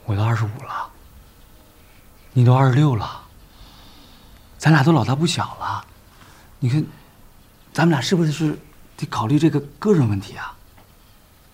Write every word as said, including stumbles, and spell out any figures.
我都二十五了，你都二十六了，咱俩都老大不小了。你看，咱们俩是不是得考虑这个个人问题啊？